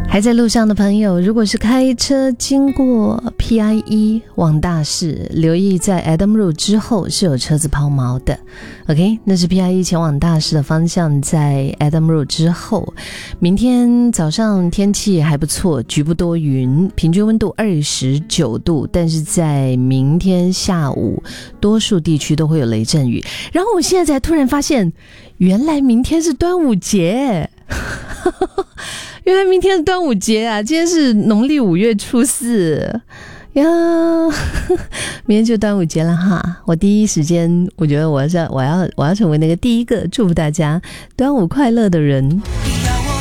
还在路上的朋友，如果是开车经过 PIE 往大市，留意在 Adam Road 之后是有车子抛锚的。 OK， 那是 PIE 前往大市的方向，在 Adam Road 之后。明天早上天气还不错，局部多云，平均温度29度，但是在明天下午多数地区都会有雷阵雨。然后我现在才突然发现，原来明天是端午节原来明天是端午节啊！今天是农历5月初4呀，明天就端午节了哈！我第一时间，我觉得我要成为那个第一个祝福大家端午快乐的人。